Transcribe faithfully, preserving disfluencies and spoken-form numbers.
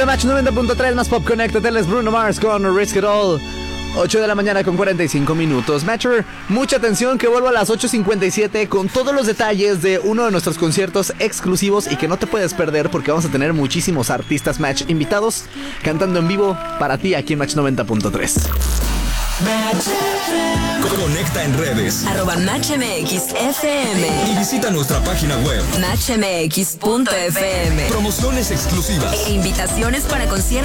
de Match noventa punto tres, más pop, conéctate, es Bruno Mars con Risk It All. ocho de la mañana con cuarenta y cinco minutos. Matcher, mucha atención que vuelvo a las ocho cincuenta y siete con todos los detalles de uno de nuestros conciertos exclusivos y que no te puedes perder porque vamos a tener muchísimos artistas Match invitados cantando en vivo para ti aquí en Match noventa punto tres. Conecta en redes arroba Match M X F M y visita nuestra página web match m x punto f m. Promociones exclusivas E invitaciones para conciertos